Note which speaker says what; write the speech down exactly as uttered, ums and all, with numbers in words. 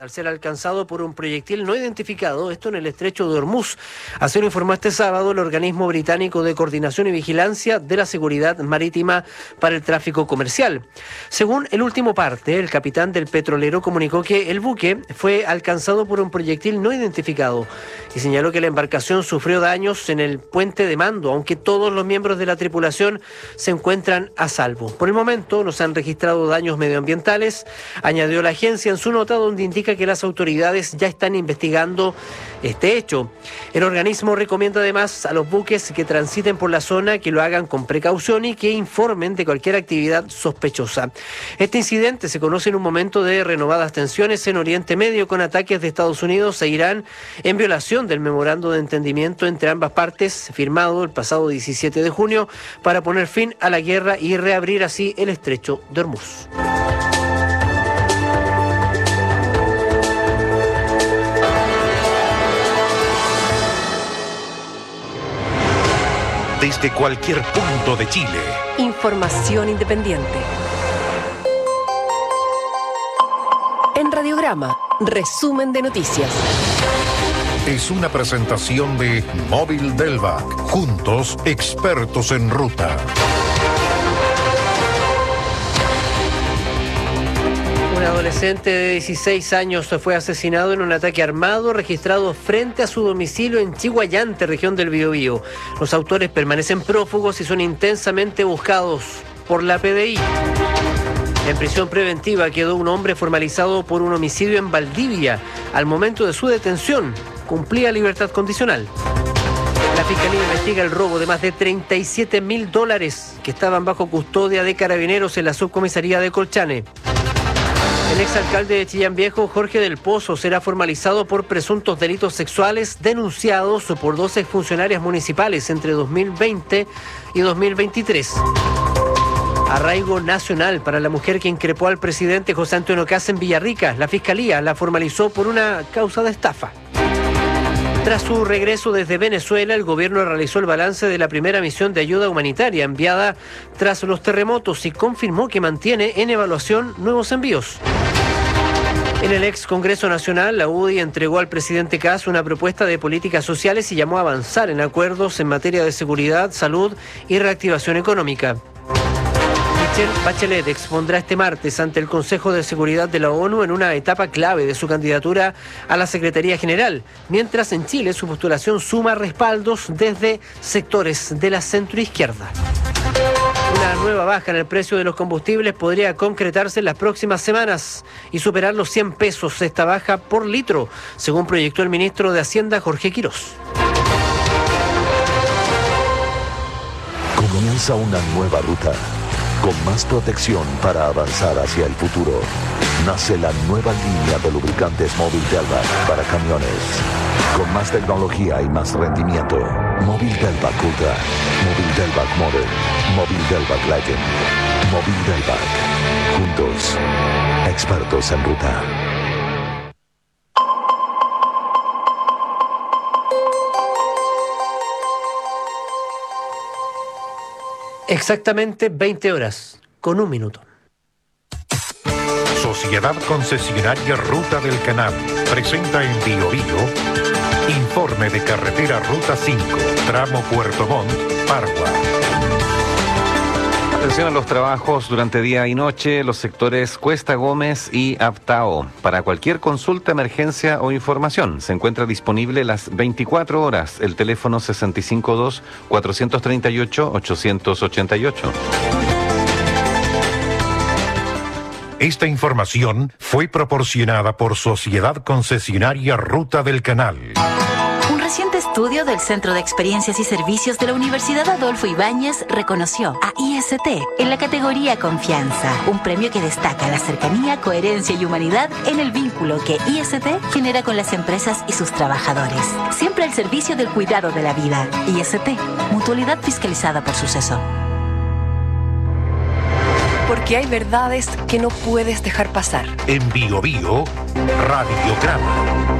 Speaker 1: al ser alcanzado por un proyectil no identificado, esto en el estrecho de Hormuz. Así lo informó este sábado el organismo británico de coordinación y vigilancia de la seguridad marítima para el tráfico comercial. Según el último parte, el capitán del petrolero comunicó que el buque fue alcanzado por un proyectil no identificado y señaló que la embarcación sufrió daños en el puente de mando, aunque todos los miembros de la tripulación se encuentran a salvo. Por el momento no se han registrado daños medioambientales, añadió la agencia en su nota, donde indica que las autoridades ya están investigando este hecho. El organismo recomienda además a los buques que transiten por la zona que lo hagan con precaución y que informen de cualquier actividad sospechosa. Este incidente se conoce en un momento de renovadas tensiones en Oriente Medio, con ataques de Estados Unidos e Irán en violación del memorando de entendimiento entre ambas partes firmado el pasado diecisiete de junio para poner fin a la guerra y reabrir así el estrecho de Hormuz.
Speaker 2: Desde cualquier punto de Chile.
Speaker 3: Información independiente. En Radiograma, resumen de noticias.
Speaker 2: Es una presentación de Móvil Delvac. Juntos, expertos en ruta.
Speaker 1: Un adolescente de dieciséis años fue asesinado en un ataque armado registrado frente a su domicilio en Chiguayante, región del Biobío. Los autores permanecen prófugos y son intensamente buscados por la P D I. En prisión preventiva quedó un hombre formalizado por un homicidio en Valdivia. Al momento de su detención, cumplía libertad condicional. La Fiscalía investiga el robo de más de treinta y siete mil dólares que estaban bajo custodia de carabineros en la subcomisaría de Colchane. El exalcalde de Chillán Viejo, Jorge del Pozo, será formalizado por presuntos delitos sexuales denunciados por dos exfuncionarias municipales entre dos mil veinte y dos mil veintitrés. Arraigo nacional para la mujer que increpó al presidente José Antonio Kast en Villarrica. La Fiscalía la formalizó por una causa de estafa. Tras su regreso desde Venezuela, el gobierno realizó el balance de la primera misión de ayuda humanitaria enviada tras los terremotos y confirmó que mantiene en evaluación nuevos envíos. En el ex Congreso Nacional, la U D I entregó al presidente Kast una propuesta de políticas sociales y llamó a avanzar en acuerdos en materia de seguridad, salud y reactivación económica. Michelle Bachelet expondrá este martes ante el Consejo de Seguridad de la ONU en una etapa clave de su candidatura a la Secretaría General, mientras en Chile su postulación suma respaldos desde sectores de la centroizquierda. Una nueva baja en el precio de los combustibles podría concretarse en las próximas semanas y superar los cien pesos esta baja por litro, según proyectó el ministro de Hacienda Jorge Quirós.
Speaker 4: Comienza una nueva ruta, con más protección para avanzar hacia el futuro. Nace la nueva línea de lubricantes Móvil Delvac para camiones. Con más tecnología y más rendimiento. Móvil Delvac Ultra, Móvil Delvac Modern, Móvil Delvac Legend, Móvil Delvac. Juntos, expertos en ruta.
Speaker 1: Exactamente veinte horas, con un minuto.
Speaker 2: Sociedad Concesionaria Ruta del Canal presenta en Biobío informe de carretera Ruta cinco, tramo Puerto Montt, Pargua.
Speaker 5: Atención a los trabajos durante día y noche, los sectores Cuesta Gómez y Aptao. Para cualquier consulta, emergencia o información, se encuentra disponible las veinticuatro horas el teléfono seis cinco dos, cuatro tres ocho, ocho ocho ocho.
Speaker 2: Esta información fue proporcionada por Sociedad Concesionaria Ruta del Canal.
Speaker 6: Un reciente estudio del Centro de Experiencias y Servicios de la Universidad Adolfo Ibáñez reconoció a I S T en la categoría Confianza, un premio que destaca la cercanía, coherencia y humanidad en el vínculo que I S T genera con las empresas y sus trabajadores. Siempre al servicio del cuidado de la vida. I S T, mutualidad fiscalizada por Suceso.
Speaker 3: Porque hay verdades que no puedes dejar pasar.
Speaker 2: En Biobío, Radiograma.